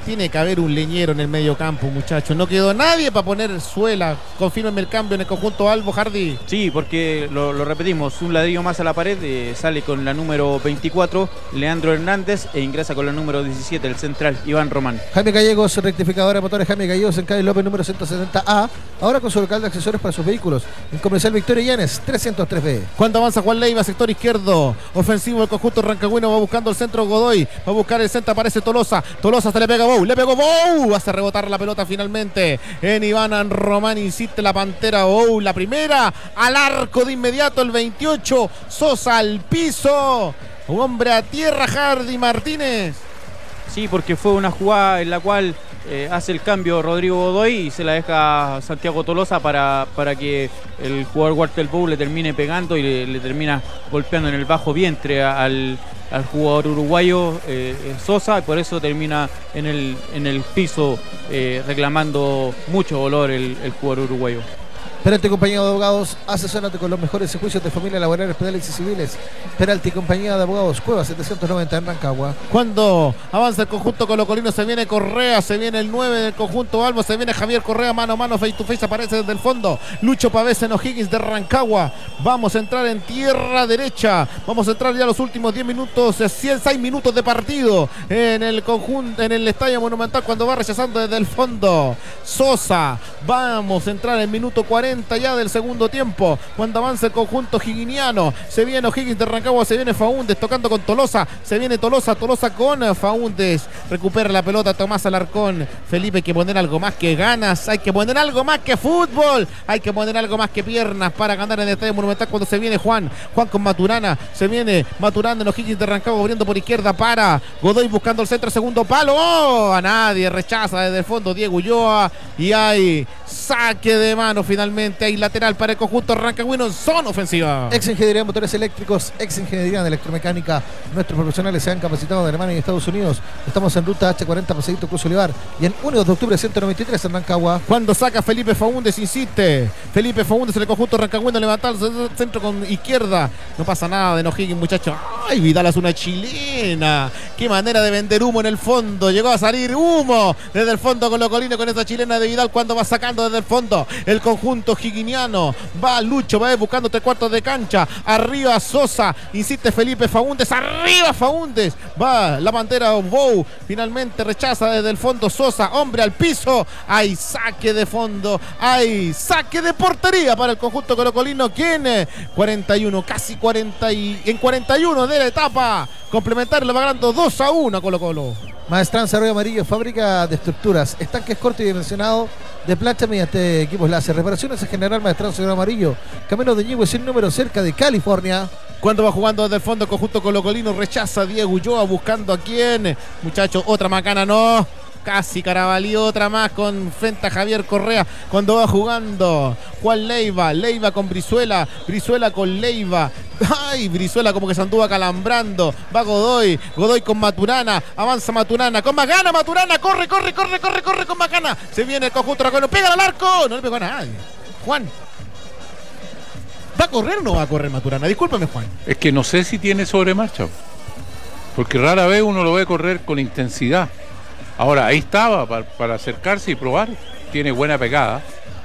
Tiene que haber un leñero en el medio campo, muchachos. No quedó nadie para poner suela. Confírmeme el cambio en el conjunto Albo, Hardy. Sí, porque lo repetimos, un ladrillo más a la pared, sale con la número 24, Leandro Hernández, e ingresa con la número 17, el central, Iván Román. Jaime Gallegos, rectificadora de motores Jaime Gallegos en calle López número 170A. Ahora con su local de accesorios para sus vehículos. En Comercial Victoria Llanes, 303B. Cuando avanza Juan Leiva, sector izquierdo. Ofensivo el conjunto rancagüino, va buscando el centro Godoy. Va a buscar el centro, aparece Tolosa. Tolosa se le pega a Bou, le pegó Bou. Hace rebotar la pelota finalmente en Iván Román. Insiste la Pantera Bou. La primera al arco de inmediato, el 28. Sosa al piso. Un hombre a tierra, Hardy Martínez. Sí, porque fue una jugada en la cual hace el cambio Rodrigo Godoy y se la deja Santiago Tolosa para que el jugador Walter Bou le termine pegando y le termina golpeando en el bajo vientre al jugador uruguayo Sosa, y por eso termina en el piso reclamando mucho dolor el jugador uruguayo. Peralta y Compañía de Abogados, asesórate con los mejores juicios de familia, laborales, penales y civiles. Peralta y Compañía de Abogados, Cueva 790 en Rancagua. Cuando avanza el conjunto colocolino, se viene Correa, se viene el 9 del conjunto Albo, se viene Javier Correa, mano a mano, face to face, aparece desde el fondo. Lucho Pavés en O'Higgins de Rancagua. Vamos a entrar en tierra derecha. Vamos a entrar ya los últimos 10 minutos, 6 minutos de partido en el conjunto, en el Estadio Monumental, cuando va rechazando desde el fondo Sosa. Vamos a entrar en minuto 40 ya del segundo tiempo, cuando avanza el conjunto higuiniano. Se viene O'Higgins de Rancagua, se viene Faúndez tocando con Tolosa, se viene Tolosa con Faúndez, recupera la pelota Tomás Alarcón. Felipe, hay que poner algo más que ganas, hay que poner algo más que fútbol, hay que poner algo más que piernas para ganar en el Estadio Monumental. Cuando se viene Juan con Maturana, se viene Maturana en O'Higgins de Rancagua, abriendo por izquierda para Godoy, buscando el centro, segundo palo, a nadie, rechaza desde el fondo Diego Ulloa, y hay saque de mano finalmente. Hay lateral para el conjunto rancagüino, son ofensiva. Ex Ingeniería de Motores Eléctricos, Ex Ingeniería de Electromecánica. Nuestros profesionales se han capacitado en Alemania y Estados Unidos. Estamos en ruta H40 Paseíto Cruz Olivar y en 1 de octubre 193 en Rancagua. Cuando saca Felipe Faúndez, insiste Felipe Faúndez en el conjunto rancagüino, levantar el centro con izquierda. No pasa nada de O'Higgins, muchachos. Ay, Vidal es una chilena. Qué manera de vender humo en el fondo. Llegó a salir humo desde el fondo con Colocolino, con esa chilena de Vidal, cuando va sacando desde el fondo el conjunto higuiniano. Va Lucho, va buscando 3/4 de cancha. Arriba Sosa, insiste Felipe Faúndez. Arriba Faúndez. Va la Pantera Bou. Finalmente rechaza desde el fondo Sosa. Hombre al piso. Hay saque de fondo. Hay saque de portería para el conjunto colocolino. ¿Quién? 41, casi 40 en 41 de la etapa complementaria. Le va ganando 2-1 a Colo Colo. Maestranza Río Amarillo, fábrica de estructuras, estanques corto y dimensionado de plancha mediante equipos láser. Reparaciones en general, Maestranza Río Amarillo, Camino de Ñigüe sin número, cerca de California. Cuando va jugando desde el fondo el conjunto colocolino, rechaza Diego Ulloa, buscando a quién. Muchachos, otra macana no. Casi Carabalí, otra más con frente a Javier Correa. Cuando va jugando Juan Leiva, Leiva con Brizuela, Brizuela con Leiva. Ay, Brizuela como que se anduvo acalambrando. Va Godoy, Godoy con Maturana, avanza Maturana, con Macana, Maturana, corre con Macana. Se viene el conjunto racono, pega al arco, no le pegó a nadie. Juan, ¿va a correr o no va a correr Maturana? Discúlpame, Juan. Es que no sé si tiene sobremarcha, porque rara vez uno lo ve correr con intensidad. Ahora, ahí estaba para acercarse y probar. Tiene buena pegada,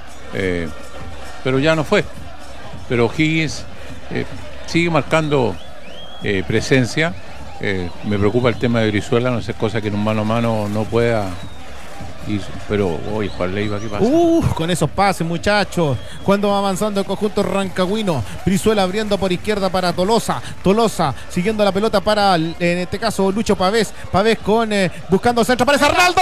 pero ya no fue. Pero O'Higgins sigue marcando presencia. Me preocupa el tema de Brizuela, no sé, cosa que en un mano a mano no pueda ir. Pero, oye, Juan Leiva, ¿qué pasa? Con esos pases, muchachos. Cuando va avanzando el conjunto rancagüino, Brizuela abriendo por izquierda para Tolosa. Tolosa siguiendo la pelota para, en este caso, Lucho Pavés. Pavés con buscando centro. ¡Aparece Arnaldo!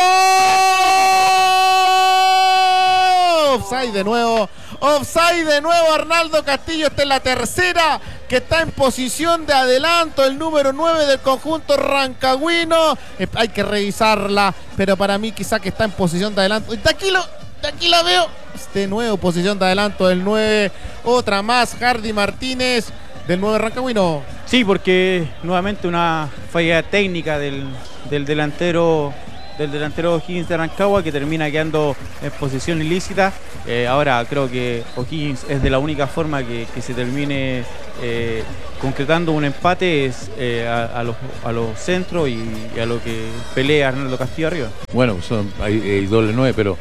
Offside de nuevo. Offside de nuevo. Arnaldo Castillo. Esta es la tercera que está en posición de adelanto. El número 9 del conjunto rancagüino. Hay que revisarla, pero para mí quizá que está en posición de adelanto. De aquí la veo. De nuevo posición de adelanto del 9. Otra más. Hardy Martínez del 9 rancagüino. Sí, porque nuevamente una falla técnica del delantero O'Higgins de Rancagua, que termina quedando en posición ilícita. Ahora creo que O'Higgins es de la única forma que se termine concretando un empate a los centros y a lo que pelea Arnaldo Castillo arriba. Bueno, hay doble 9, pero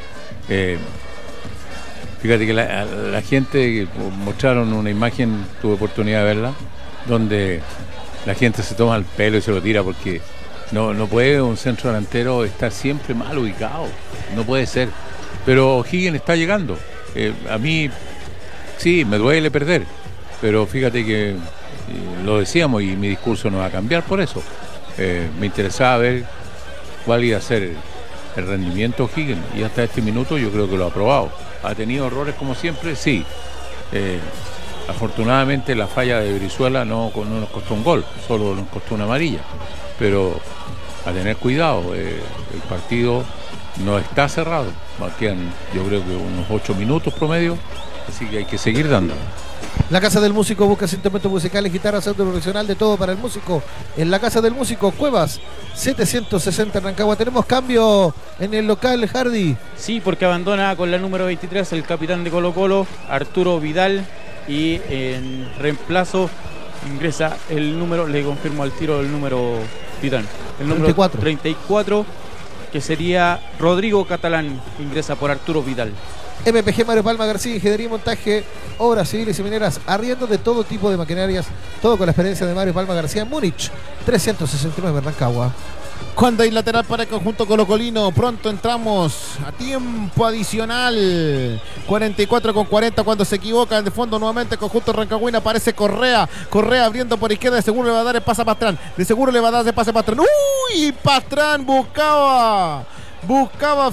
fíjate que la gente mostraron una imagen, tuve oportunidad de verla, donde la gente se toma el pelo y se lo tira porque no puede un centro delantero estar siempre mal ubicado, no puede ser. Pero Higgins está llegando. A mí sí, me duele perder, pero fíjate que lo decíamos y mi discurso no va a cambiar por eso. Me interesaba ver cuál iba a ser el rendimiento Higgins y hasta este minuto yo creo que lo ha probado. ¿Ha tenido errores como siempre? Sí. Afortunadamente la falla de Brizuela no nos costó un gol, solo nos costó una amarilla. Pero a tener cuidado, el partido no está cerrado. Quedan yo creo que unos 8 minutos promedio, así que hay que seguir dando. La Casa del Músico busca instrumentos musicales, guitarras, audio profesional, de todo para el músico. En la Casa del Músico, Cuevas 760 en Rancagua. Tenemos cambio en el local, Hardy. Sí, porque abandona con la número 23 el capitán de Colo-Colo, Arturo Vidal, y en reemplazo ingresa el número, le confirmo al tiro el número Vidal, el número 34, que sería Rodrigo Catalán, ingresa por Arturo Vidal. MPG Mario Palma García, ingeniería y montaje, obras civiles y mineras, arriendo de todo tipo de maquinarias, todo con la experiencia de Mario Palma García en Múnich, 369 en Rancagua. Cuando hay lateral para el conjunto colocolino, pronto entramos a tiempo adicional. 44:40 cuando se equivoca de fondo nuevamente el conjunto rancagüino. Aparece Correa abriendo por izquierda, de seguro le va a dar el pase a Pastrán. De seguro le va a dar el pase a Pastrán. ¡Uy! Pastrán buscaba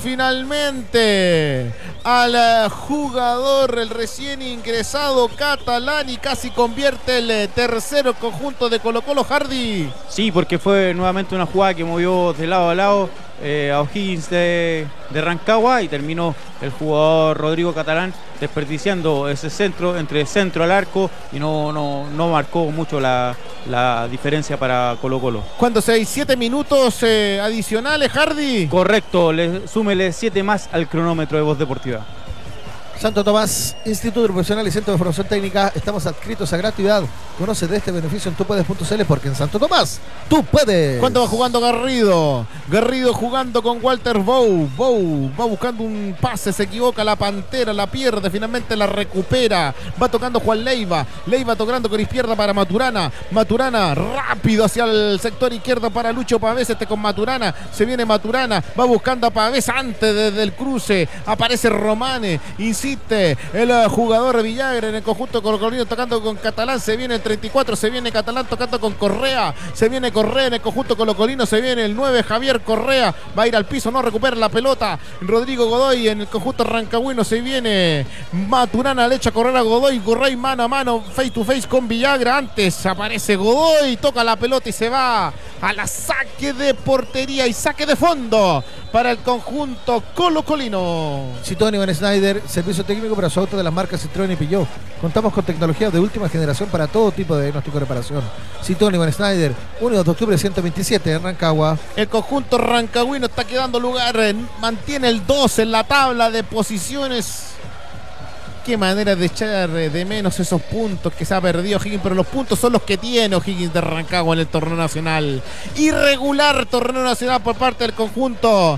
finalmente al jugador, el recién ingresado Catalán, y casi convierte el tercero conjunto de Colo-Colo, Hardy. Sí, porque fue nuevamente una jugada que movió de lado a lado a O'Higgins de Rancagua, y terminó el jugador Rodrigo Catalán desperdiciando ese centro, entre centro al arco, y no marcó mucho la diferencia para Colo-Colo. Cuando 7 minutos adicionales, Hardy. Correcto, súmele 7 más al cronómetro de Voz Deportiva. Santo Tomás, Instituto Profesional y Centro de Formación Técnica, estamos adscritos a gratuidad. Conoce de este beneficio en tupuedes.cl, porque en Santo Tomás tú puedes. ¿Cuánto va jugando Garrido? Garrido jugando con Walter Bou. Va buscando un pase, se equivoca la Pantera, la pierde, finalmente la recupera. Va tocando Juan Leiva tocando con izquierda para Maturana rápido hacia el sector izquierdo para Lucho Pavés, con Maturana, se viene Maturana, va buscando a Pavés antes desde el cruce, aparece Romane, insiste el jugador Villagra en el conjunto colocolino tocando con Catalán, se viene el 34, se viene Catalán tocando con Correa, se viene Correa en el conjunto colocolino, se viene el 9 Javier Correa, va a ir al piso, no recupera la pelota Rodrigo Godoy en el conjunto rancagüino, se viene Maturana, le echa a correr a Godoy mano a mano, face to face con Villagra, antes aparece Godoy, toca la pelota y se va a la saque de portería y saque de fondo para el conjunto colocolino. Citroën Iván Snyder, servicio técnico para su auto de las marcas Citroën y Peugeot. Contamos con tecnología de última generación para todo tipo de diagnóstico y reparación. Citroën Iván Snyder, 1 de octubre 127 en Rancagua. El conjunto rancagüino está quedando lugar, mantiene el 2 en la tabla de posiciones. Qué manera de echar de menos esos puntos que se ha perdido O'Higgins, pero los puntos son los que tiene O'Higgins de Rancagua en el torneo nacional. Irregular torneo nacional por parte del conjunto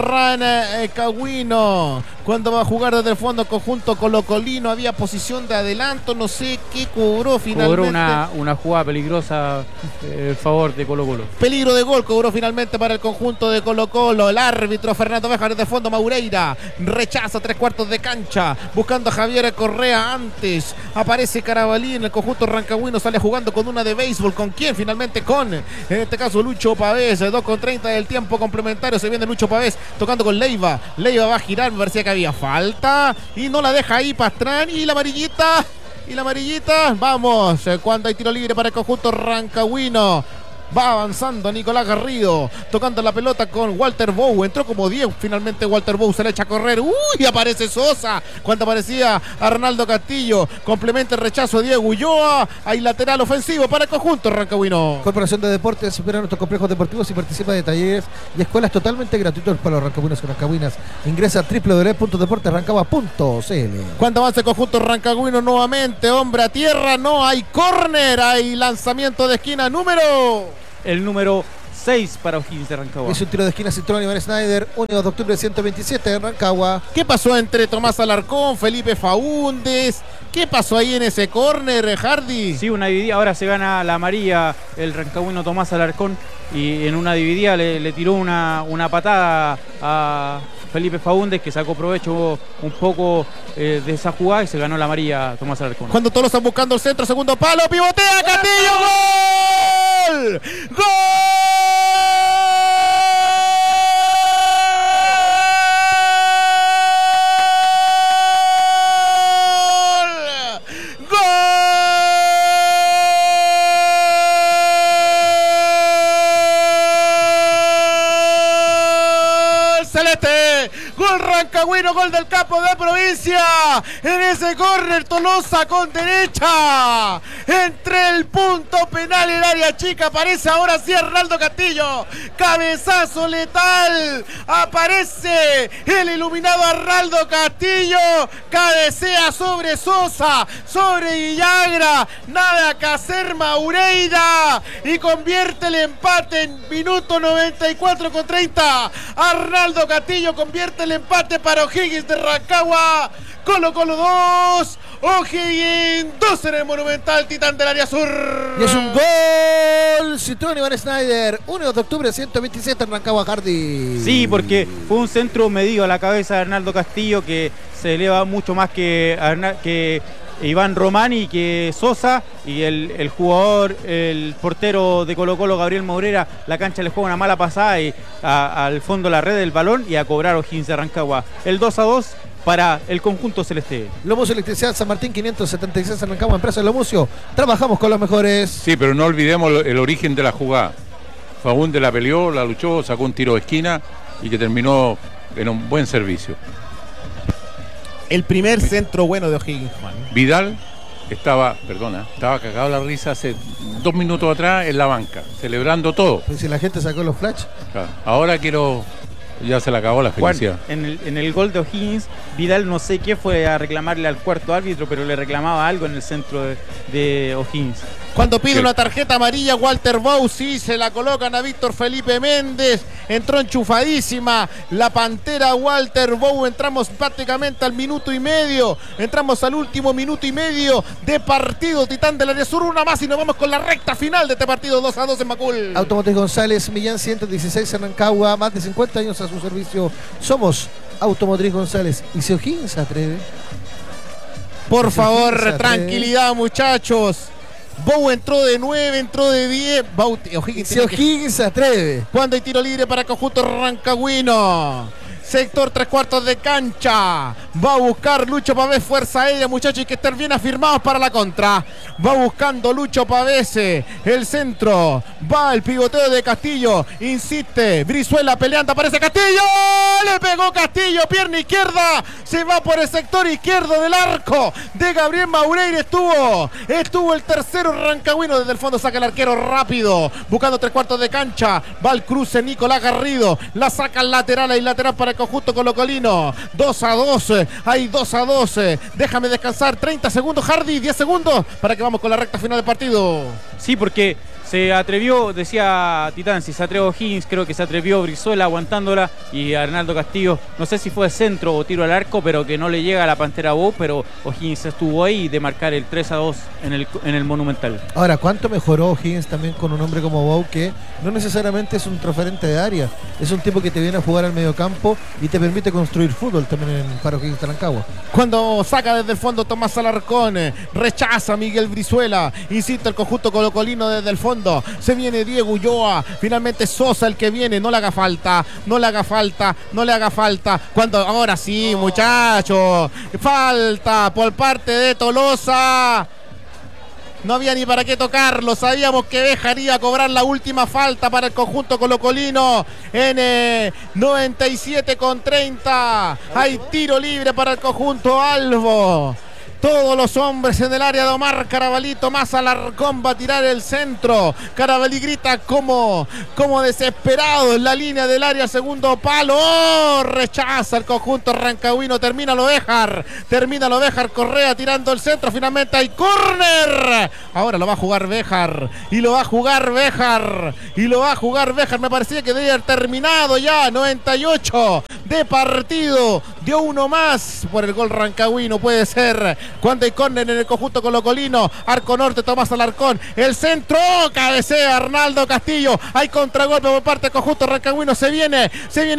rancagüino. Cuando va a jugar desde el fondo el conjunto colocolino, había posición de adelanto, no sé qué cobró finalmente. Cobró una jugada peligrosa en favor de Colo-Colo. Peligro de gol cobró finalmente para el conjunto de Colo-Colo. El árbitro Fernando Béjar desde el fondo, Maureira rechaza 3/4 de cancha, buscando a Javier Correa antes. Aparece Carabalí en el conjunto rancagüino, sale jugando con una de béisbol. ¿Con quién? Finalmente con, en este caso, Lucho Pavés. 2:30 del tiempo complementario. Se viene Lucho Pavés tocando con Leiva. Leiva va a girar, me parecía que había falta y no la deja ahí Pastrán, y la amarillita, vamos, cuando hay tiro libre para el conjunto rancagüino. Va avanzando Nicolás Garrido, tocando la pelota con Walter Bow. Entró como 10 finalmente Walter Bow, se le echa a correr. ¡Uy! Aparece Sosa cuando aparecía Arnaldo Castillo. Complementa el rechazo Diego Ulloa. Hay lateral ofensivo para el conjunto rancagüino. Corporación de Deportes supera nuestros complejos deportivos y participa de talleres y escuelas totalmente gratuitos para los rancagüinos y rancagüinas. Ingresa a www.deportesrancagua.cl. Cuando avanza el conjunto rancagüino nuevamente, hombre a tierra, no hay córner, hay lanzamiento de esquina el número 6 para O'Higgins de Rancagua. Es un tiro de esquina Cinturón Iván Snyder, 1 de octubre 127 en Rancagua. ¿Qué pasó entre Tomás Alarcón, Felipe Faúndez? ¿Qué pasó ahí en ese córner, Hardy? Sí, una dividida, ahora se gana la amarilla el rancagüino Tomás Alarcón y en una dividida le tiró una patada a Felipe Faúndez, que sacó provecho un poco de esa jugada y se ganó la amarilla Tomás Alarcón. Cuando todos están buscando el centro, segundo palo, pivotea Castillo, ¡gol! ¡Gol! Gol rancagüino, gol del campo de provincia. En ese córner Tolosa con derecha. Entre el punto penal y el área chica aparece ahora sí Arnaldo Castillo. Cabezazo letal. Aparece el iluminado Arnaldo Castillo. Cabecea sobre Sosa, sobre Villagra. Nada que hacer Maureira. Y convierte el empate en minuto 94 con 30. Arnaldo Castillo convierte el empate para O'Higgins de Rancagua. Colo-Colo 2, O'Higgins 2 en el Monumental Titán del área sur. Y es un gol Cinturón Iván Snyder, 1 de octubre 127 en Rancagua, Hardy. Sí, porque fue un centro medido a la cabeza de Arnaldo Castillo, que se eleva mucho más que Iván Romani, que Sosa, y el jugador, el portero de Colo-Colo, Gabriel Moreira, la cancha le juega una mala pasada y al fondo de la red del balón y a cobrar O'Higgins de Rancagua. El 2-2 para el conjunto celeste. Lomucio Electricidad San Martín 576 en Rancagua, empresa de Lomucio. Trabajamos con los mejores. Sí, pero no olvidemos el origen de la jugada. Faúndez la peleó, la luchó, sacó un tiro de esquina y que terminó en un buen servicio. El primer centro bueno de O'Higgins, Juan. Vidal estaba cagado la risa hace 2 minutos atrás en la banca, celebrando todo. Pues si la gente sacó los flash. Claro. Ahora ya se le acabó la felicidad. Juan, en el gol de O'Higgins, Vidal no sé qué fue a reclamarle al cuarto árbitro, pero le reclamaba algo en el centro de O'Higgins. Cuando pide una tarjeta amarilla, Walter Bow, sí, se la colocan a Víctor Felipe Méndez. Entró enchufadísima la Pantera Walter Bow. Entramos prácticamente al minuto y medio. Entramos al último minuto y medio de partido. Titán del área sur, una más y nos vamos con la recta final de este partido 2-2 en Macul. Automotriz González, Millán 116 en Rancagua, más de 50 años a su servicio. Somos Automotriz González. ¿Y si O'Higgins se atreve? Por favor, tranquilidad, muchachos. Bow entró de 9, entró de 10. O'Higgins se atreve. Cuando hay tiro libre para el conjunto rancagüino. Sector 3/4 de cancha. Va a buscar Lucho Pavés, fuerza aérea, muchachos, y que estén bien afirmados para la contra. Va buscando Lucho Pavés, el centro. Va el pivoteo de Castillo. Insiste. Brizuela peleando. Aparece Castillo. Le pegó Castillo. Pierna izquierda. Se va por el sector izquierdo del arco de Gabriel Maureira. Estuvo el tercero rancagüino. Desde el fondo saca el arquero rápido. Buscando 3/4 de cancha. Va el cruce Nicolás Garrido. La saca al lateral. Hay lateral para el conjunto colocolino. 2-2. Hay 2-2. Déjame descansar 30 segundos, Hardy, 10 segundos para que vamos con la recta final del partido. Sí, porque se atrevió, decía Titán, si se atrevió O'Higgins, creo que se atrevió Brizuela aguantándola y Arnaldo Castillo, no sé si fue centro o tiro al arco, pero que no le llega a la Pantera Bow, pero O'Higgins estuvo ahí de marcar el 3-2 en el Monumental. Ahora, ¿cuánto mejoró O'Higgins también con un hombre como Bow, que no necesariamente es un referente de área, es un tipo que te viene a jugar al mediocampo y te permite construir fútbol también para O'Higgins de Rancagua? Cuando saca desde el fondo Tomás Alarcón, rechaza a Miguel Brizuela, insiste el conjunto colocolino desde el fondo. Se viene Diego Ulloa, finalmente Sosa el que viene, no le haga falta. Cuando ahora sí, muchachos, falta por parte de Tolosa. No había ni para qué tocarlo. Sabíamos que Béjar iba a cobrar la última falta para el conjunto colocolino en 97,30. Hay tiro libre para el conjunto albo. Todos los hombres en el área de Omar Carabalito, más Alarcón va a tirar el centro. Carabalí grita como desesperado en la línea del área, segundo palo. ¡Oh! Rechaza el conjunto rancagüino. Termina lo Béjar. Correa tirando el centro. Finalmente hay córner. Ahora lo va a jugar Béjar. Me parecía que debía haber terminado ya. 98 de partido. Dio uno más por el gol rancagüino. Puede ser. Cuando hay córner en el conjunto colocolino, arco norte, Tomás Alarcón, el centro, cabecea Arnaldo Castillo, hay contragolpe por parte del conjunto rancagüino, se viene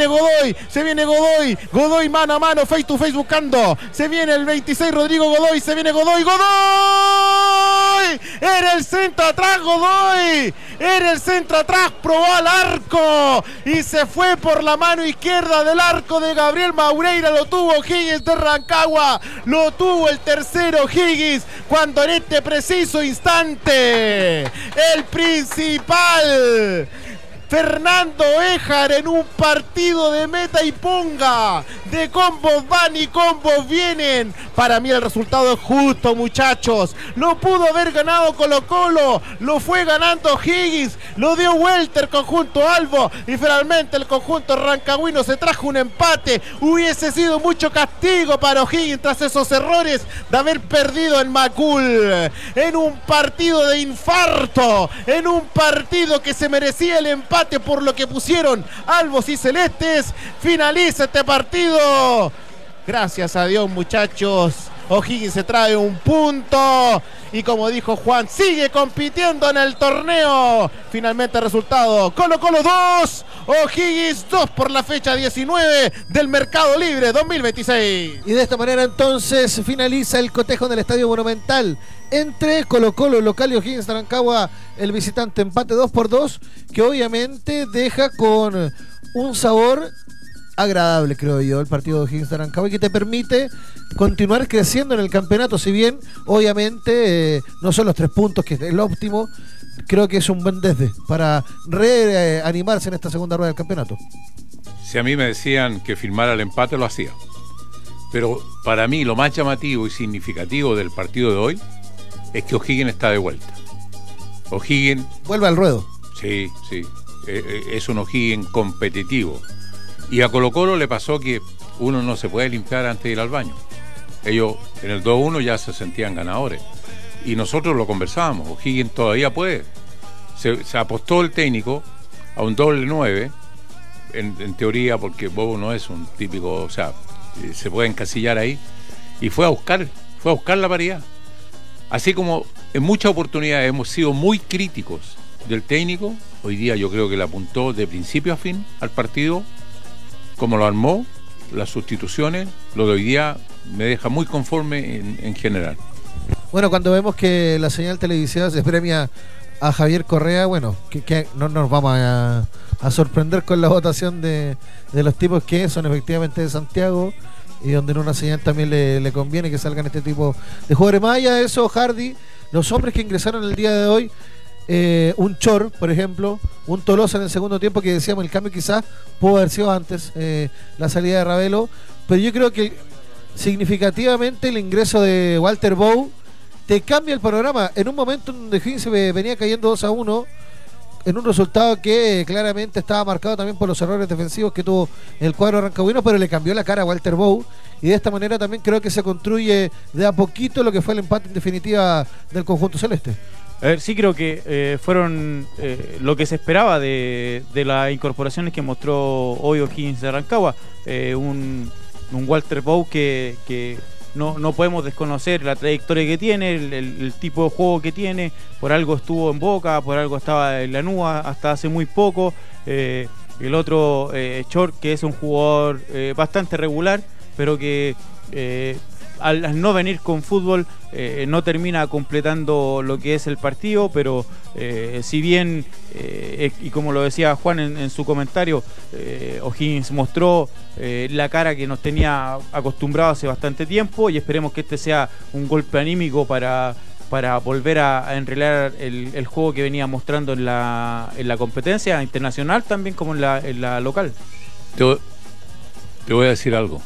Godoy mano a mano, face to face buscando, se viene el 26 Rodrigo Godoy, era el centro atrás Godoy, probó al arco y se fue por la mano izquierda del arco de Gabriel Maureira, lo tuvo Higgins de Rancagua, lo tuvo el tercero Higgins, cuando en este preciso instante el principal Fernando Béjar, en un partido de meta y ponga, de combos van y combos vienen. Para mí el resultado es justo, muchachos. Lo pudo haber ganado Colo-Colo, lo fue ganando Higgins, lo dio vuelta el conjunto albo y finalmente el conjunto rancagüino se trajo un empate. Hubiese sido mucho castigo para O'Higgins tras esos errores de haber perdido en Macul, en un partido de infarto, en un partido que se merecía el empate por lo que pusieron albos y celestes. Finaliza este partido. Gracias a Dios, muchachos. O'Higgins se trae un punto y, como dijo Juan, sigue compitiendo en el torneo. Finalmente el resultado: Colo-Colo 2, O'Higgins 2 por la fecha 19 del Mercado Libre 2026. Y de esta manera entonces finaliza el cotejo en el Estadio Monumental entre Colo-Colo local y O'Higgins de Rancagua, el visitante. Empate 2-2 que obviamente deja con un sabor agradable, creo yo, el partido de O'Higgins de Rancagua, y que te permite continuar creciendo en el campeonato. Si bien obviamente no son los 3 puntos que es el óptimo, creo que es un buen desde para reanimarse en esta segunda rueda del campeonato. Si a mí me decían que firmara el empate, lo hacía, pero para mí lo más llamativo y significativo del partido de hoy es que O'Higgins está de vuelta. O'Higgins vuelve al ruedo. Sí, es un O'Higgins competitivo. Y a Colo-Colo le pasó que uno no se puede limpiar antes de ir al baño. Ellos en el 2-1 ya se sentían ganadores. Y nosotros lo conversábamos, O'Higgins todavía puede. Se apostó el técnico a un doble 9, en teoría, porque Bobo no es un típico, o sea, se puede encasillar ahí. Y fue a buscar la paridad. Así como en muchas oportunidades hemos sido muy críticos del técnico, hoy día yo creo que le apuntó de principio a fin al partido, como lo armó, las sustituciones, lo de hoy día me deja muy conforme en general. Bueno, cuando vemos que la señal televisiva se premia a Javier Correa, bueno, que no nos vamos a sorprender con la votación de los tipos que son efectivamente de Santiago, y donde en una señal también le conviene que salgan este tipo de jugadores. Más allá de eso, Hardy, los hombres que ingresaron el día de hoy, un Chor, por ejemplo, un Tolosa en el segundo tiempo, que decíamos el cambio quizás pudo haber sido antes, la salida de Ravelo, pero yo creo que significativamente el ingreso de Walter Bow te cambia el panorama en un momento donde Higgins venía cayendo 2-1 en un resultado que claramente estaba marcado también por los errores defensivos que tuvo el cuadro rancagüino, pero le cambió la cara a Walter Bow, y de esta manera también creo que se construye de a poquito lo que fue el empate en definitiva del conjunto celeste. A ver, sí creo que fueron lo que se esperaba de las incorporaciones que mostró hoy O'Higgins de Rancagua. Un Walter Bow que no podemos desconocer la trayectoria que tiene, el tipo de juego que tiene. Por algo estuvo en Boca, por algo estaba en Lanúa hasta hace muy poco. El otro, Chor, que es un jugador bastante regular, pero que al no venir con fútbol no termina completando lo que es el partido, pero si bien y como lo decía Juan en su comentario, O'Higgins mostró la cara que nos tenía acostumbrados hace bastante tiempo, y esperemos que este sea un golpe anímico para para volver a enreglar el juego que venía mostrando en la competencia internacional, también como en la local. Te voy a decir algo.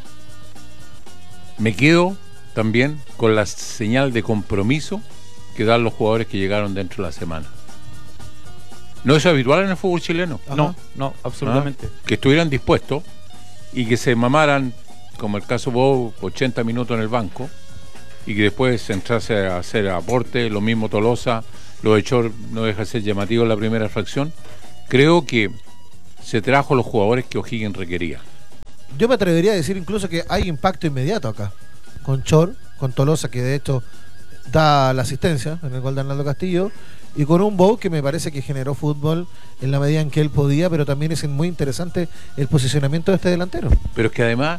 Me quedo también con la señal de compromiso que dan los jugadores que llegaron dentro de la semana. No es habitual en el fútbol chileno. No, absolutamente. Que estuvieran dispuestos y que se mamaran, como el caso Bow, 80 minutos en el banco, y que después entrase a hacer aporte. Lo mismo Tolosa, lo de Chor no deja de ser llamativo en la primera fracción. Creo que se trajo los jugadores que O'Higgins requería. Yo me atrevería a decir incluso que hay impacto inmediato acá, con Chor, con Tolosa, que de hecho da la asistencia en el gol de Arnaldo Castillo, y con un Bow que me parece que generó fútbol en la medida en que él podía, pero también es muy interesante el posicionamiento de este delantero. Pero es que además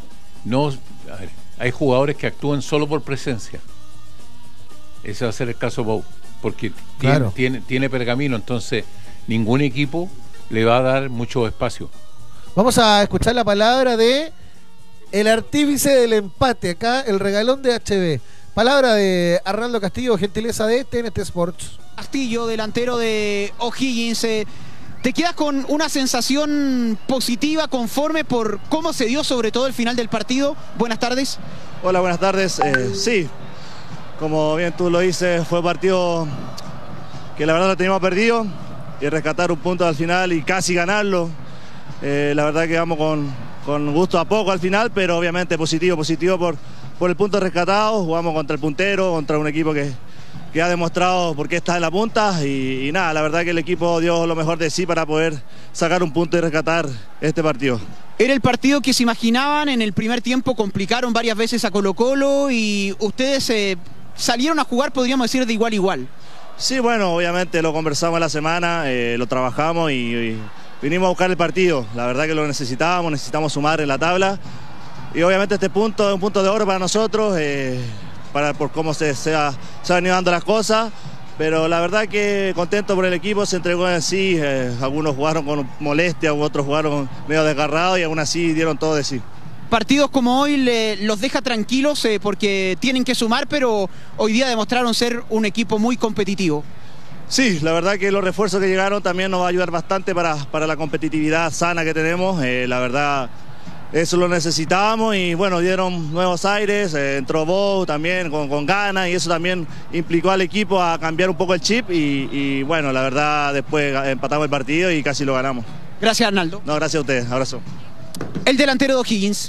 hay jugadores que actúan solo por presencia. Ese va a ser el caso Bow, porque claro, tiene pergamino, entonces ningún equipo le va a dar mucho espacio. Vamos a escuchar la palabra de el artífice del empate, acá el regalón de HB. Palabra de Arnaldo Castillo, gentileza de TNT Sports. Castillo, delantero de O'Higgins, ¿te quedas con una sensación positiva, conforme por cómo se dio sobre todo el final del partido? Buenas tardes. Hola, buenas tardes. Sí, como bien tú lo dices, fue un partido que la verdad lo teníamos perdido, y rescatar un punto al final y casi ganarlo. La verdad que vamos con gusto a poco al final, pero obviamente positivo por el punto rescatado. Jugamos contra el puntero, contra un equipo que ha demostrado por qué está en la punta, y nada, la verdad que el equipo dio lo mejor de sí para poder sacar un punto y rescatar este partido. Era el partido que se imaginaban. En el primer tiempo complicaron varias veces a Colo-Colo y ustedes salieron a jugar, podríamos decir, de igual a igual. Sí, bueno, obviamente lo conversamos en la semana, lo trabajamos y vinimos a buscar el partido. La verdad que lo necesitamos sumar en la tabla, y obviamente este punto es un punto de oro para nosotros, por cómo se han venido dando las cosas, pero la verdad que contento por el equipo, se entregó en sí. Algunos jugaron con molestia, otros jugaron medio desgarrados, y aún así dieron todo de sí. Partidos como hoy los deja tranquilos porque tienen que sumar, pero hoy día demostraron ser un equipo muy competitivo. Sí, la verdad que los refuerzos que llegaron también nos va a ayudar bastante para la competitividad sana que tenemos. La verdad, eso lo necesitábamos, y bueno, dieron nuevos aires. Entró Bow también con ganas, y eso también implicó al equipo a cambiar un poco el chip, y bueno, la verdad después empatamos el partido y casi lo ganamos. Gracias, Arnaldo. No, gracias a ustedes, abrazo. El delantero de O'Higgins.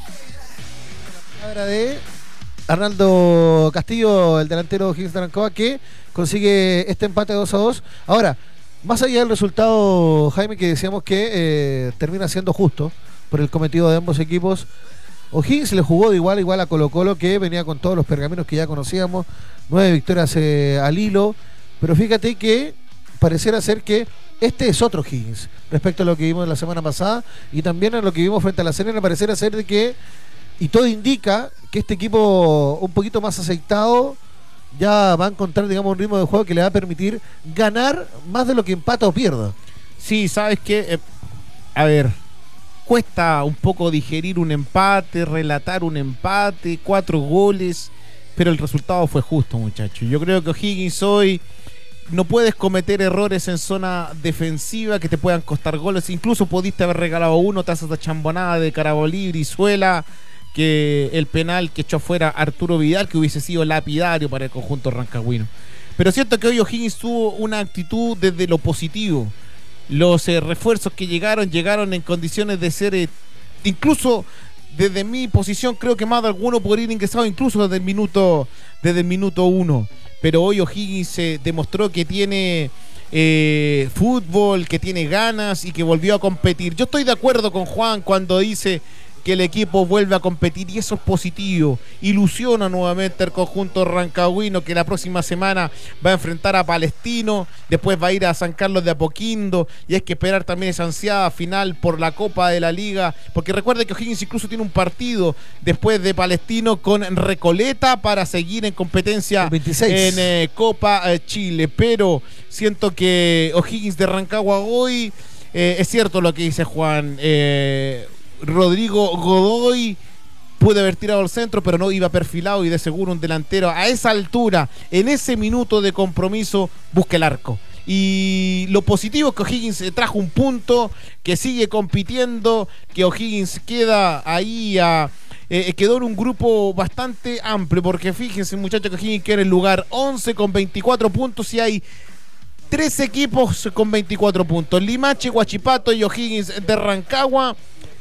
Palabra de Arnaldo Castillo, el delantero de O'Higgins de Rancagua, que consigue este empate 2-2. Ahora, más allá del resultado, Jaime, que decíamos que termina siendo justo por el cometido de ambos equipos, O'Higgins le jugó de igual a igual a Colo-Colo, que venía con todos los pergaminos que ya conocíamos, 9 victorias al hilo, pero fíjate que pareciera ser que este es otro O'Higgins respecto a lo que vimos la semana pasada, y también a lo que vimos frente a la Serena. Pareciera ser de que, y todo indica que este equipo un poquito más aceitado ya va a encontrar, digamos, un ritmo de juego que le va a permitir ganar más de lo que empata o pierda. Sí, sabes que, a ver, cuesta un poco digerir un empate, relatar un empate, 4 goles, pero el resultado fue justo, muchachos. Yo creo que O'Higgins hoy no puedes cometer errores en zona defensiva que te puedan costar goles. Incluso pudiste haber regalado uno, te haces esta chambonada de Carabolí, Brizuela, que el penal que echó fuera Arturo Vidal, que hubiese sido lapidario para el conjunto rancagüino. Pero siento que hoy O'Higgins tuvo una actitud desde lo positivo. Los refuerzos que llegaron en condiciones de ser, incluso desde mi posición, creo que más de alguno podría ir ingresado incluso desde el minuto 1. Pero hoy O'Higgins demostró que tiene fútbol, que tiene ganas y que volvió a competir. Yo estoy de acuerdo con Juan cuando dice que el equipo vuelve a competir, y eso es positivo. Ilusiona nuevamente el conjunto rancagüino, que la próxima semana va a enfrentar a Palestino, después va a ir a San Carlos de Apoquindo, y hay que esperar también esa ansiada final por la Copa de la Liga, porque recuerde que O'Higgins incluso tiene un partido después de Palestino con Recoleta para seguir en competencia en Copa Chile. Pero siento que O'Higgins de Rancagua hoy, es cierto lo que dice Juan, Rodrigo Godoy puede haber tirado al centro, pero no iba perfilado y de seguro un delantero a esa altura, en ese minuto de compromiso, busca el arco. Y lo positivo es que O'Higgins trajo un punto, que sigue compitiendo, que O'Higgins queda ahí quedó en un grupo bastante amplio, porque fíjense, muchachos, que O'Higgins queda en el lugar 11 con 24 puntos y hay 3 equipos con 24 puntos: Limache, Huachipato y O'Higgins de Rancagua.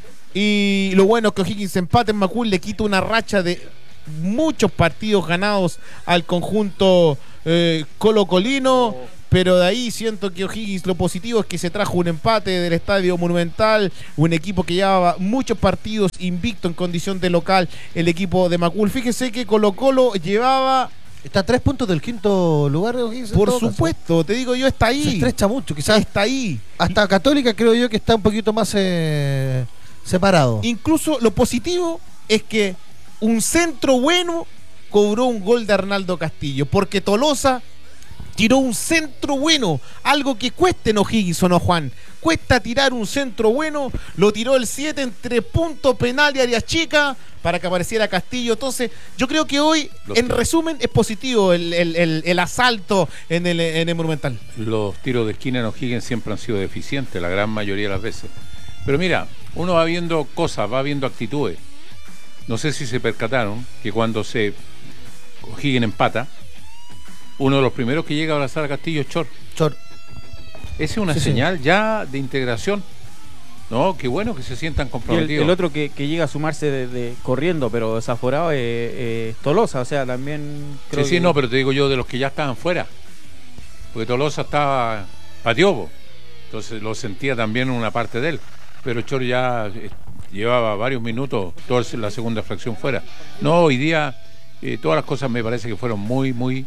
Y lo bueno es que O'Higgins empate en Macul, le quita una racha de muchos partidos ganados al conjunto colocolino. Pero de ahí siento que O'Higgins, lo positivo es que se trajo un empate del Estadio Monumental, un equipo que llevaba muchos partidos invicto en condición de local, el equipo de Macul. Fíjese que Colo-Colo llevaba... Está a 3 puntos del quinto lugar de O'Higgins. Por supuesto, te digo yo, está ahí. Se estrecha mucho, quizás. Está ahí. Hasta Católica creo yo que está un poquito más separado. Incluso lo positivo es que un centro bueno cobró un gol de Arnaldo Castillo, porque Tolosa tiró un centro bueno, algo que cuesta en O'Higgins, ¿o no, Juan? Cuesta tirar un centro bueno, lo tiró el 7 entre punto penal y área chica para que apareciera Castillo. Entonces, yo creo que hoy, en resumen, es positivo el asalto en el Monumental. Los tiros de esquina en O'Higgins siempre han sido deficientes, la gran mayoría de las veces. Pero mira, uno va viendo cosas, va viendo actitudes. No sé si se percataron que cuando O'Higgins empata, uno de los primeros que llega a abrazar a Castillo es Chor. Esa es una señal ya de integración. No, qué bueno que se sientan comprometidos. El otro que llega a sumarse de corriendo, pero desaforado, es Tolosa. O sea, también creo sí, no, pero te digo yo de los que ya estaban fuera. Porque Tolosa estaba pateó, entonces lo sentía también una parte de él. Pero Chor ya llevaba varios minutos, toda la segunda fracción fuera. No, hoy día todas las cosas me parece que fueron muy, muy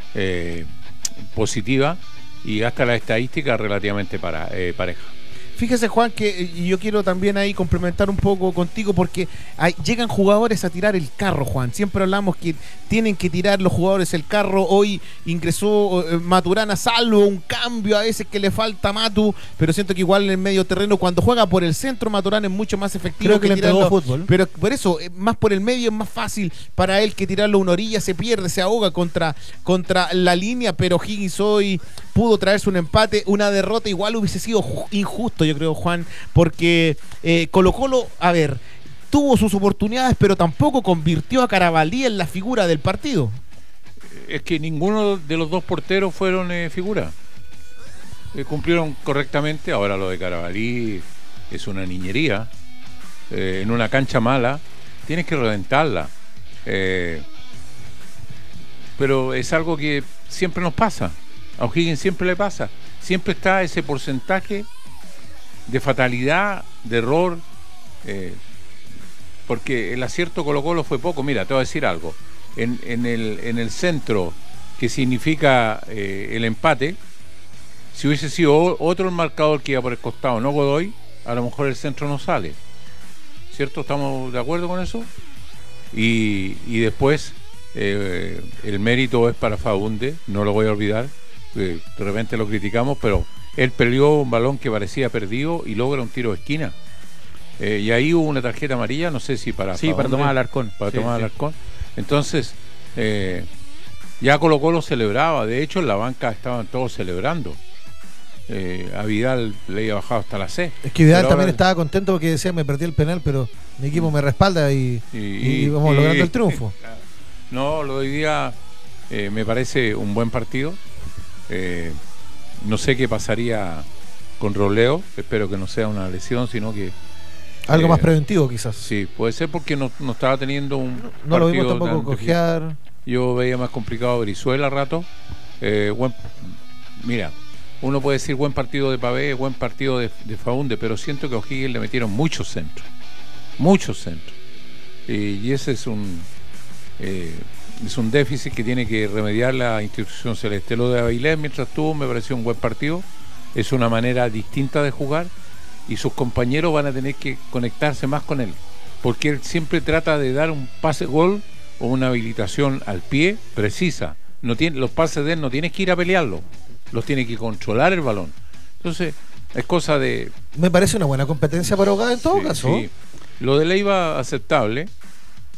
positiva, y hasta la estadística relativamente pareja. Fíjese, Juan, que yo quiero también ahí complementar un poco contigo, porque llegan jugadores a tirar el carro, Juan. Siempre hablamos que tienen que tirar los jugadores el carro. Hoy ingresó Maturana, salvo un cambio a veces que le falta a Matu, pero siento que igual en el medio terreno, cuando juega por el centro, Maturana es mucho más efectivo. Creo que le entregó fútbol. Pero por eso, más por el medio es más fácil para él que tirarlo a una orilla, se pierde, se ahoga contra la línea. Pero Higgins hoy pudo traerse un empate, una derrota igual hubiese sido injusto, yo creo, Juan, porque Colo-Colo, a ver, tuvo sus oportunidades, pero tampoco convirtió a Carabalí en la figura del partido. Es que ninguno de los dos porteros fueron figura. Cumplieron correctamente. Ahora lo de Carabalí es una niñería. En una cancha mala tienes que reventarla. Pero es algo que siempre nos pasa. A O'Higgins siempre le pasa. Siempre está ese porcentaje de fatalidad, de error, porque el acierto Colo-Colo fue poco. Mira, te voy a decir algo. En el centro, que significa el empate, si hubiese sido otro el marcador que iba por el costado, no Godoy, a lo mejor el centro no sale. ¿Cierto? ¿Estamos de acuerdo con eso? Y después el mérito es para Faúnde, no lo voy a olvidar. De repente lo criticamos, pero él peleó un balón que parecía perdido y logra un tiro de esquina. Y ahí hubo una tarjeta amarilla, no sé si para Tomás Alarcón. Para Tomás Alarcón. Entonces, ya Colo-Colo celebraba. De hecho, en la banca estaban todos celebrando. A Vidal le había bajado hasta la C. Es que Vidal también estaba contento porque decía: me perdí el penal, pero mi equipo me respalda y vamos logrando el triunfo. No, lo de hoy día me parece un buen partido. No sé qué pasaría con Roleo, espero que no sea una lesión, sino que algo más preventivo quizás. Sí, puede ser, porque no estaba teniendo un no lo vimos tampoco cojear. Yo veía más complicado a Brizuela a rato. Mira, uno puede decir buen partido de Pavé, buen partido de Faúnde, pero siento que a O'Higgins le metieron muchos centros, y ese es un déficit que tiene que remediar la institución celeste. Lo de Avilés, mientras tuvo, me pareció un buen partido. Es una manera distinta de jugar y sus compañeros van a tener que conectarse más con él, porque él siempre trata de dar un pase gol o una habilitación al pie precisa. Los pases de él no tienes que ir a pelearlo, los tiene que controlar el balón. Entonces es cosa de... Me parece una buena competencia para Ogada en todo caso. Sí. Lo de Leiva aceptable.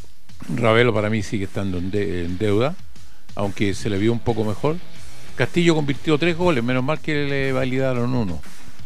Ravelo para mí sigue estando en deuda, aunque se le vio un poco mejor. Castillo convirtió 3 goles, menos mal que le validaron 1.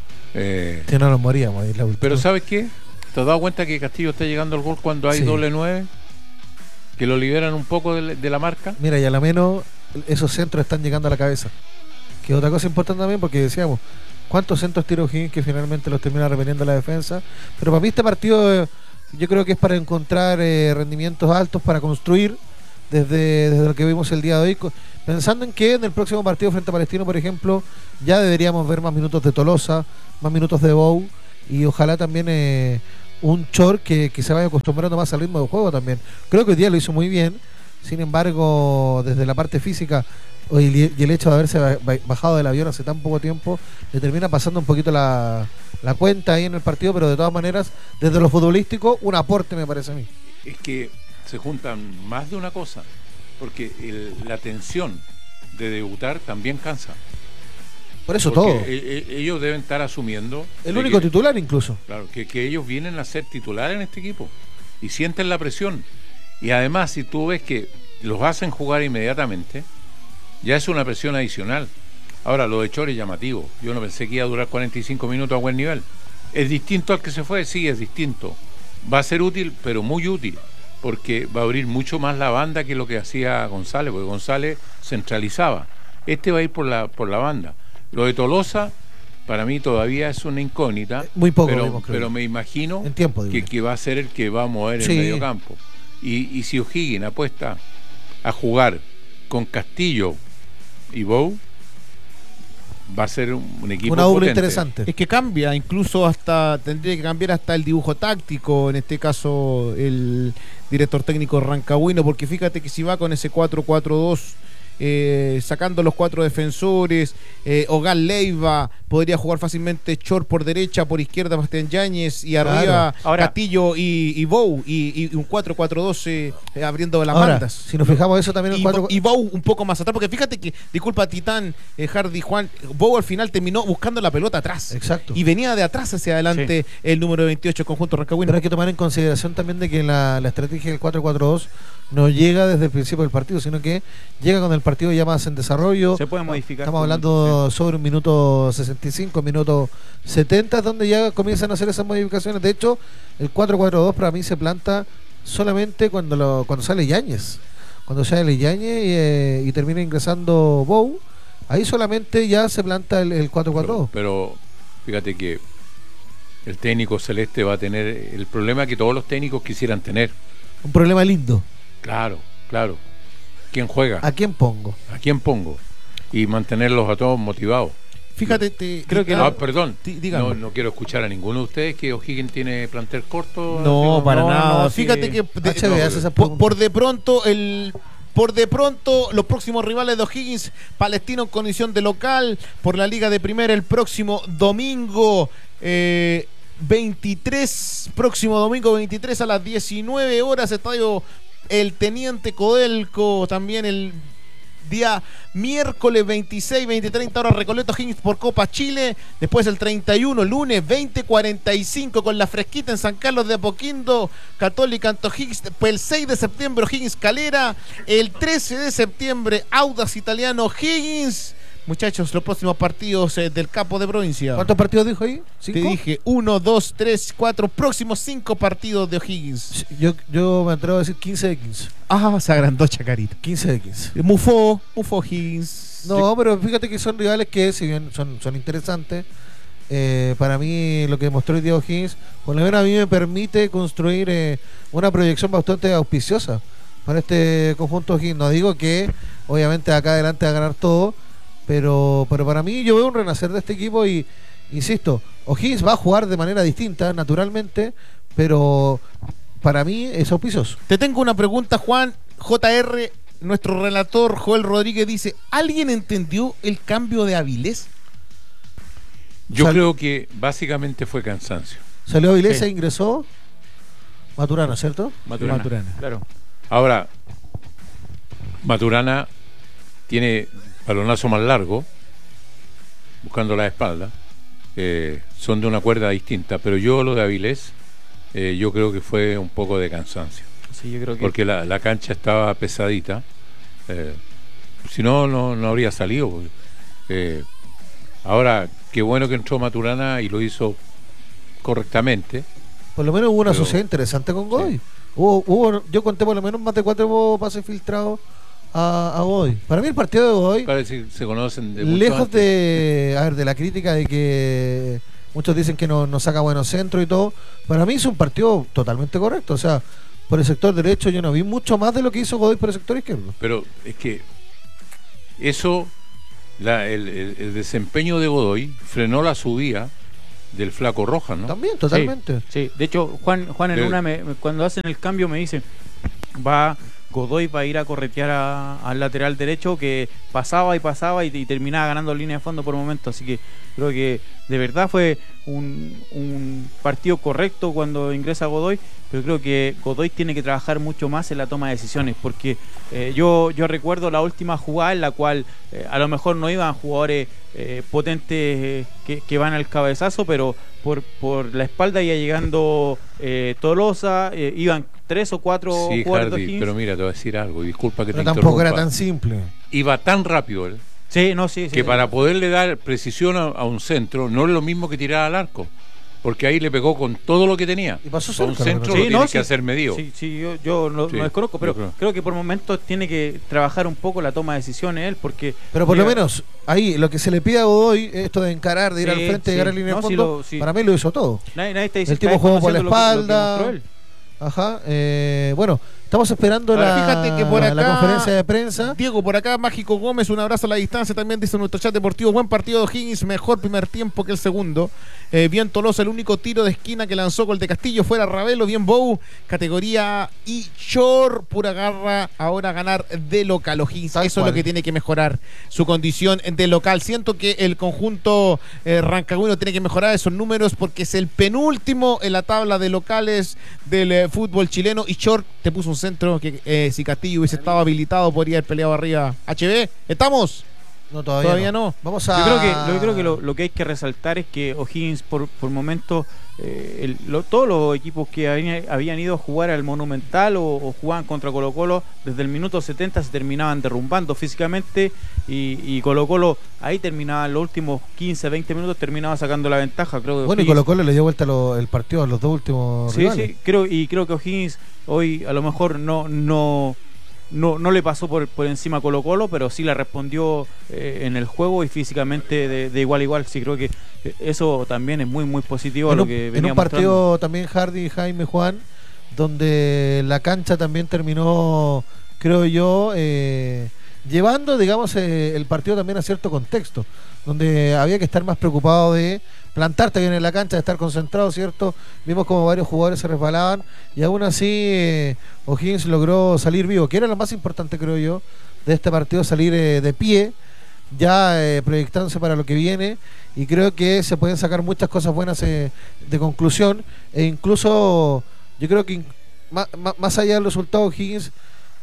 Si no nos moríamos ahí la última. Pero ¿sabes qué? ¿Te has dado cuenta que Castillo está llegando al gol cuando hay Sí. doble 9? Que lo liberan un poco de la marca. Mira, y a la menos esos centros están llegando a la cabeza. Que es otra cosa importante también, porque decíamos, ¿cuántos centros tiró Higgins que finalmente los termina repeliendo la defensa? Pero para mí este partido yo creo que es para encontrar rendimientos altos, para construir desde lo que vimos el día de hoy, pensando en que en el próximo partido frente a Palestino, por ejemplo, ya deberíamos ver más minutos de Tolosa, más minutos de Bou, y ojalá también un Chor que se vaya acostumbrando más al ritmo del juego también. Creo que hoy día lo hizo muy bien, sin embargo, desde la parte física y el hecho de haberse bajado del avión hace tan poco tiempo, le termina pasando un poquito la cuenta ahí en el partido, pero de todas maneras, desde lo futbolístico, un aporte me parece a mí. Es que se juntan más de una cosa, porque la tensión de debutar también cansa. Por eso Porque todo. Ellos deben estar asumiendo El de único que, titular incluso. claro, que ellos vienen a ser titulares en este equipo y sienten la presión. Y además, si tú ves que los hacen jugar inmediatamente, ya es una presión adicional. Ahora, lo de Chor es llamativo. Yo no pensé que iba a durar 45 minutos a buen nivel. ¿Es distinto al que se fue? Sí, es distinto. Va a ser útil, pero muy útil, porque va a abrir mucho más la banda que lo que hacía González, porque González centralizaba. Este va a ir por la banda. Lo de Tolosa, para mí todavía es una incógnita, Muy poco vimos, creo pero yo. me imagino En tiempo, digo. que va a ser el que va a mover Sí. el medio campo. Y si O'Higgins apuesta a jugar con Castillo y Bou, va a ser un equipo Una doble potente. interesante. Es que cambia, incluso tendría que cambiar hasta el dibujo táctico, en este caso el director técnico rancagüino, porque fíjate que si va con ese 4-4-2, sacando los 4 defensores, Ogal Leiva, podría jugar fácilmente Chor por derecha, por izquierda Bastián Yáñez, y arriba Claro. Ahora- Castillo y Bou, y un 4-4-2 abriendo las Ahora, bandas. si nos fijamos eso también en el 4... Y Bou un poco más atrás, porque fíjate que, disculpa Titán, Hardy, Juan, Bou al final terminó buscando la pelota atrás. Exacto. Y venía de atrás hacia adelante el número 28 conjunto rancagüino. Pero hay que tomar en consideración también de que la estrategia del 4-4-2 no llega desde el principio del partido, sino que llega con el partido ya más en desarrollo. Se puede modificar. Estamos hablando sobre un minuto 65, minuto 70, donde ya comienzan a hacer esas modificaciones. De hecho, el 4-4-2 para mí se planta solamente cuando sale Yáñez. Cuando sale Yáñez y termina ingresando Bou, ahí solamente ya se planta el 4-4-2. Pero fíjate que el técnico celeste va a tener el problema que todos los técnicos quisieran tener. Un problema lindo. Claro. ¿Quién juega? ¿A quién pongo? ¿A quién pongo? Y mantenerlos a todos motivados. Fíjate, creo que Perdón, dígame. no quiero escuchar a ninguno de ustedes que O'Higgins tiene plantel corto. No, así, para nada. sí. Fíjate que HB hace esa pregunta. por de pronto los próximos rivales de O'Higgins, Palestino en condición de local por la Liga de Primera el próximo domingo 23 a las 19 horas, estadio El Teniente Codelco, también el día miércoles 26, 20-30 horas Recoleto Higgins por Copa Chile, después el 31, lunes 20-45 con la fresquita en San Carlos de Apoquindo, Católica ante O'Higgins, pues el 6 de septiembre O'Higgins Calera, el 13 de septiembre Audax Italiano O'Higgins. Muchachos, los próximos partidos del capo de provincia. ¿Cuántos partidos dijo ahí? Te ¿5? dije 1, 2, 3, 4, próximos 5 partidos de O'Higgins. Yo me atrevo a decir 15 de 15. Ah, se agrandó Chacarita. 15 de 15. Mufó O'Higgins. No, pero fíjate que son rivales que, si bien son interesantes, para mí lo que demostró hoy día O'Higgins, por lo menos a mí me permite construir una proyección bastante auspiciosa para este conjunto O'Higgins. No digo que, obviamente, acá adelante va a ganar todo, pero para mí yo veo un renacer de este equipo y, insisto, O'Higgins va a jugar de manera distinta, naturalmente, pero para mí es auspicioso. Te tengo una pregunta, Juan. JR, nuestro relator Joel Rodríguez dice, ¿alguien entendió el cambio de Avilés? Yo creo que básicamente fue cansancio. Salió Avilés Sí. e ingresó Maturana, ¿cierto? Maturana. Claro. Ahora, Maturana tiene balonazo más largo, buscando la espalda. Son de una cuerda distinta, pero yo lo de Avilés, yo creo que fue un poco de cansancio. Sí, yo creo que porque la cancha estaba pesadita. Si no, no habría salido. Porque, ahora, qué bueno que entró Maturana y lo hizo correctamente. Por lo menos hubo una Pero- sociedad interesante con Godoy. Sí. Yo conté por lo menos más de 4 pases filtrados a Godoy. Para mí el partido de Godoy, Parece que se conocen de mucho lejos antes. de la crítica de que muchos dicen que no saca buenos centros y todo, para mí es un partido totalmente correcto. O sea, por el sector derecho yo no vi mucho más de lo que hizo Godoy por el sector izquierdo. Pero es que eso, el desempeño de Godoy frenó la subida del Flaco Rojas, ¿no? También, totalmente. Sí, de hecho, Juan en Pero- una cuando hacen el cambio me dice, Godoy va a ir a corretear al lateral derecho que pasaba y terminaba ganando línea de fondo por momento, así que creo que de verdad fue un partido correcto cuando ingresa Godoy, pero creo que Godoy tiene que trabajar mucho más en la toma de decisiones, porque yo recuerdo la última jugada en la cual a lo mejor no iban jugadores potentes que van al cabezazo, pero por la espalda iba llegando Tolosa, iban 3 o 4 Sí, jugadores de Hardy, O'Higgins. pero mira, te voy a decir algo, y disculpa que Pero te tampoco era interrumpa. tan simple. Iba tan rápido él, Sí, no, sí. que para poderle dar precisión a un centro no es lo mismo que tirar al arco, porque ahí le pegó con todo lo que tenía. Y pasó Para un cerca, centro la lo verdad. tienes que hacer medido. Sí, yo no Sí, desconozco, pero yo creo que por momentos tiene que trabajar un poco la toma de decisiones él, porque... Pero por lo llega- menos ahí lo que se le pide a Godoy, esto de encarar, de ir Sí, al frente, sí. llegar a línea de No, sí fondo, sí. para mí lo hizo todo. Nadie está diciendo El tipo está jugó por la desconociendo lo que espalda. mostró él. Ajá. Bueno, estamos esperando Ahora, fíjate que por la acá- conferencia de prensa. Diego, por acá, Mágico Gómez, un abrazo a la distancia. También dice nuestro chat deportivo: buen partido de O'Higgins, mejor primer tiempo que el segundo. Bien Tolosa, el único tiro de esquina que lanzó gol de Castillo, fuera Ravelo, bien Bou, categoría y Chor, pura garra. Ahora ganar de local O'Higgins. Tal Eso es cual. lo que tiene que mejorar, su condición de local. Siento que el conjunto rancagüino tiene que mejorar esos números porque es el penúltimo en la tabla de locales del fútbol chileno. Y Chor te puso un centro que si Castillo hubiese estado habilitado podría haber peleado arriba. HB, ¿estamos? No, Todavía no. Vamos a. Yo creo que lo que hay que resaltar es que O'Higgins por momentos todos los equipos que habían ido a jugar al Monumental o jugaban contra Colo Colo desde el minuto 70 se terminaban derrumbando físicamente y Colo Colo ahí terminaban los últimos 15-20 minutos terminaba sacando la ventaja, creo que Bueno, y O'Higgins- Colo Colo le dio vuelta el partido a los dos últimos Sí, rivales. sí, creo que O'Higgins hoy a lo mejor no le pasó por encima a Colo Colo, pero sí la respondió en el juego y físicamente de igual a igual. Sí, creo que eso también es muy, muy positivo a En lo un, que en venía un partido también Hardy, Jaime, Juan, donde la cancha también terminó, creo yo, llevando, digamos, el partido también a cierto contexto, donde había que estar más preocupado de plantarte bien en la cancha, de estar concentrado, ¿cierto? Vimos como varios jugadores se resbalaban y aún así O'Higgins logró salir vivo, que era lo más importante, creo yo, de este partido, salir de pie, ya proyectándose para lo que viene, y creo que se pueden sacar muchas cosas buenas de conclusión, e incluso yo creo que más allá del resultado, O'Higgins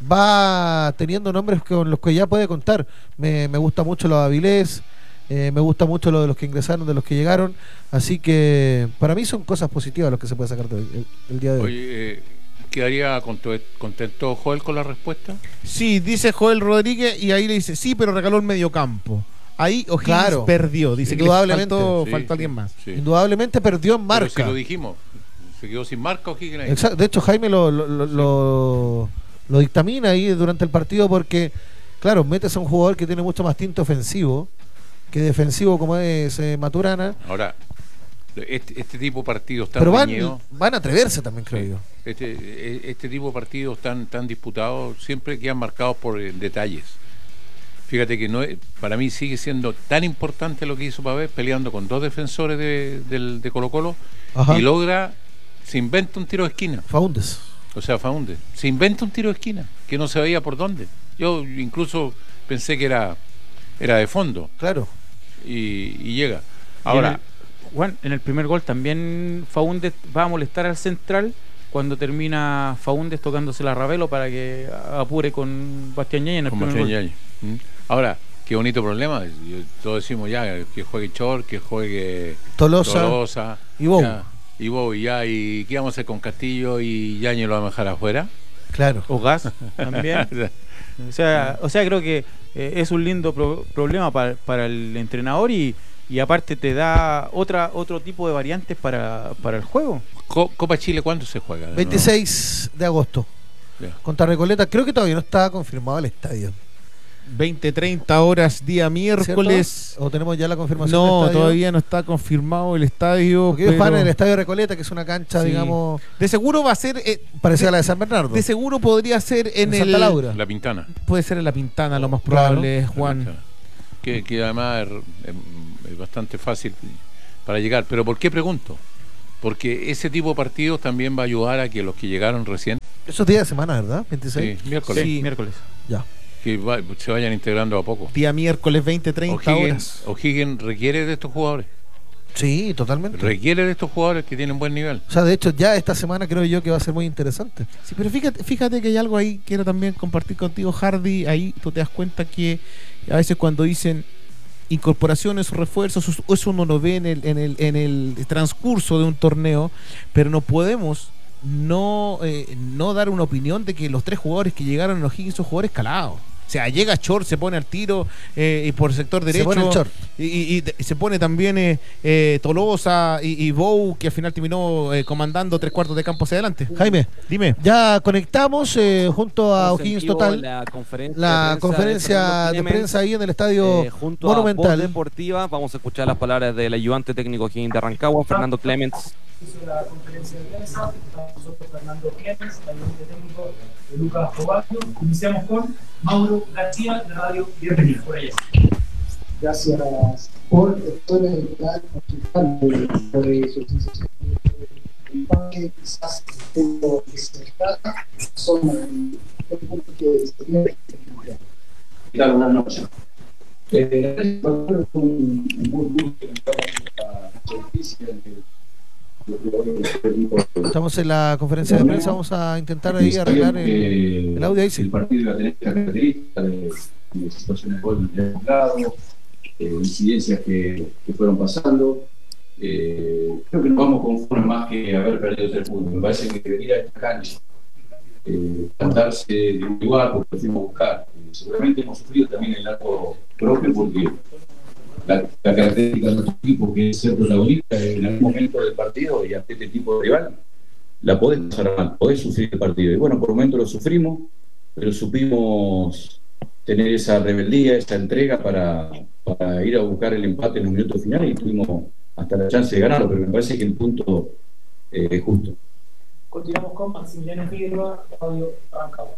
va teniendo nombres con los que ya puede contar. Me gusta mucho lo de Avilés, me gusta mucho lo de los que ingresaron, de los que llegaron, así que para mí son cosas positivas los que se puede sacar el día de hoy. Oye, ¿quedaría contento Joel con la respuesta? Sí, dice Joel Rodríguez y ahí le dice, sí, pero regaló el mediocampo. Ahí O'Higgins Claro. perdió. Dice que Indudablemente. le faltó alguien más. Sí. Indudablemente perdió en Pero marca. si lo dijimos, se quedó sin marca O'Higgins ahí. Exacto. De hecho, Jaime lo dictamina ahí durante el partido porque, claro, metes a un jugador que tiene mucho más tinte ofensivo que defensivo como es Maturana, Ahora, este tipo de partidos tan pero reñidos, van a atreverse también, creo yo. este tipo de partidos tan disputados siempre quedan marcados por detalles. Fíjate que para mí sigue siendo tan importante lo que hizo Pavés peleando con dos defensores de Colo Colo. Ajá. Y se inventa un tiro de esquina. Faúndez. O sea, Faúndez, se inventa un tiro de esquina que no se veía por dónde. Yo incluso pensé que era de fondo Claro. y llega. Ahora, Juan, en el primer gol también Faúndez va a molestar al central cuando termina Faúndez tocándose la Ravelo para que apure con Bastián Yáñez en el con primer Martín gol. Yáñez. Ahora, qué bonito problema. Todos decimos ya que juegue Chor, que juegue Tolosa y Bou. ya, y Bou, y ya. ¿Y qué vamos a hacer con Castillo y Yáñez lo vamos a dejar afuera? Claro. o gas también. O sea, creo que es un lindo problema para el entrenador y aparte te da otro tipo de variantes para el juego. Copa Chile, ¿cuándo se juega? 26 de agosto. Bien. Contra Recoleta. Creo que todavía no está confirmado el estadio. 20-30 horas día miércoles. ¿Cierto? ¿O tenemos ya la confirmación del No, estadio? todavía no está confirmado el estadio. Porque ellos pero van en el estadio de Recoleta, que es una cancha, sí. digamos, De seguro va a ser. parecida a la de San Bernardo. De seguro podría ser en En Santa el. Laura. La Pintana. Puede ser en La Pintana, lo más probable, Claro. Juan. Que además es bastante fácil para llegar. Pero ¿por qué pregunto? Porque ese tipo de partidos también va a ayudar a que los que llegaron recién, Esos días de semana, ¿verdad? 26. sí, miércoles, Sí. Miércoles. Ya. que se vayan integrando a poco. Día miércoles 20-30 horas. O'Higgins requiere de estos jugadores. Sí, totalmente. Requiere de estos jugadores que tienen buen nivel. O sea, de hecho, ya esta semana creo yo que va a ser muy interesante. Sí, pero fíjate que hay algo ahí, quiero también compartir contigo, Hardy. Ahí tú te das cuenta que a veces cuando dicen incorporaciones o refuerzos, eso uno lo ve en el transcurso de un torneo, pero no podemos no dar una opinión de que los 3 jugadores que llegaron en O'Higgins son jugadores calados. O sea, llega Chor, se pone al tiro y por el sector derecho. Se pone el Chor. Y se pone también Tolosa y Bou, que al final terminó comandando 3/4 de campo hacia adelante. Jaime, Dime. ya conectamos junto a Estamos en O'Higgins vivo Total la conferencia de prensa ahí en el estadio junto a Voz Monumental. Deportiva. Vamos a escuchar las palabras del ayudante técnico O'Higgins de Rancagua, Fernando Clemens. Hizo la conferencia de prensa, estamos nosotros Fernando Clemens, el ayudante técnico de Lucas Coballo. Iniciamos con Mauro García de Radio Bienvenido. Por allá. Gracias por estar en el plan sobre su sensación. El parque quizás tengo que se trata son un punto que se tiene que Claro, buenas noches. Fue un buen gusto la noticia Estamos en la conferencia de prensa, vamos a intentar ahí arreglar el audio ahí. Sí. El partido iba a tener esta característica de situaciones de gol de un lado, incidencias que fueron pasando. Creo que nos vamos conformes más que haber perdido 3 puntos. Me parece que venir a esta cancha, plantarse de un lugar porque fuimos a buscar. Seguramente hemos sufrido también el arco propio porque la característica de nuestro equipo, que es ser protagonista en algún momento del partido y ante este tipo de rival, la podés pasar mal, podés sufrir el partido. Y bueno, por momentos lo sufrimos, pero supimos tener esa rebeldía, esa entrega para ir a buscar el empate en los minutos finales y tuvimos hasta la chance de ganarlo, pero me parece que el punto es justo. Continuamos con Maximiliano Figueroa, Radio Rancagua.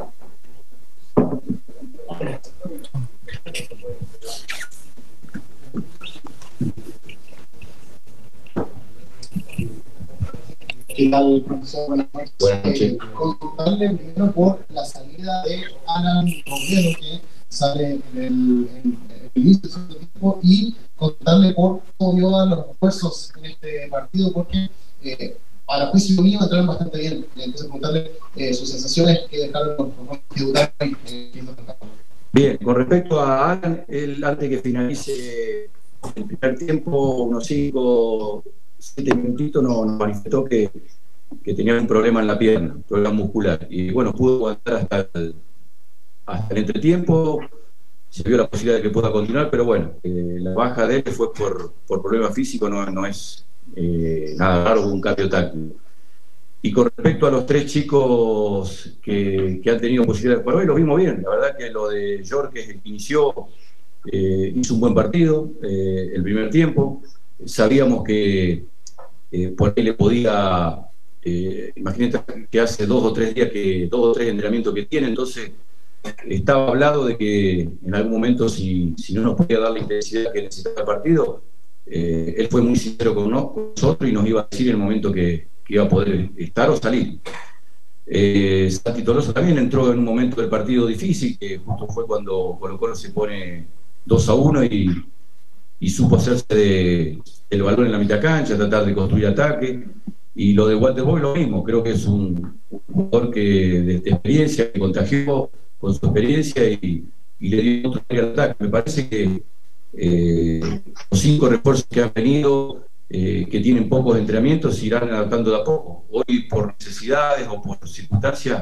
¿Qué tal, profesor? Buenas noches. Buenas noches. Consultarle primero por la salida de Alan Robledo, que sale en el inicio del segundo tiempo, y consultarle por cómo vio a los refuerzos en este partido, porque para juicio mío entraron bastante bien. Entonces, contarle sus sensaciones que dejaron los que debutaron viendo el campo. Bien, con respecto a Alan, él antes que finalice el primer tiempo, unos 5-7 minutitos, nos manifestó que tenía un problema en la pierna, un problema muscular. Y bueno, pudo aguantar hasta el entretiempo, se vio la posibilidad de que pueda continuar, pero bueno, la baja de él fue por problema físico, no es nada raro, un cambio táctico. Y con respecto a los 3 chicos que han tenido posibilidades por hoy, los vimos bien. La verdad que lo de George, que es el que inició, hizo un buen partido el primer tiempo. Sabíamos que por ahí le podía, imagínate que hace 2 o 3 días, 2 o 3 entrenamientos que tiene, entonces estaba hablado de que en algún momento si no nos podía dar la intensidad que necesitaba el partido, él fue muy sincero con nosotros y nos iba a decir en el momento que iba a poder estar o salir. Santi Tolosa también entró en un momento del partido difícil, que justo fue cuando Colo-Colo se pone 2-1 y supo hacerse del balón en la mitad cancha, tratar de construir ataque. Y lo de Walter Boy lo mismo, creo que es un jugador de experiencia, que contagió con su experiencia y le dio otro al ataque. Me parece que los 5 refuerzos que han venido, que tienen pocos entrenamientos, se irán adaptando de a poco. Hoy por necesidades o por circunstancias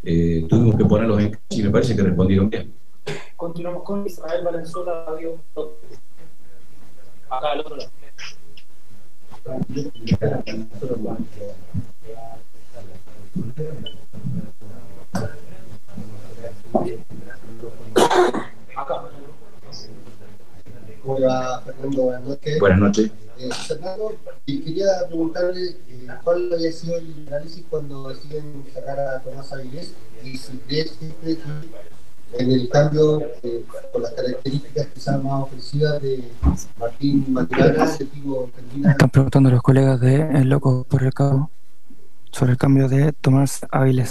tuvimos que ponerlos en cancha y me parece que respondieron bien. Continuamos con Israel Valenzuela, Radio. Acá al otro lado. Acá. Hola, Fernando, buenas noches. Buenas noches. Fernando, quería preguntarle cuál había sido el análisis cuando deciden sacar a Tomás Avilés y si crees que en el cambio con las características quizás más ofensivas de Martín Maturana, ese tipo termina... Están preguntando los colegas de El Loco por el Cabo sobre el cambio de Tomás Avilés.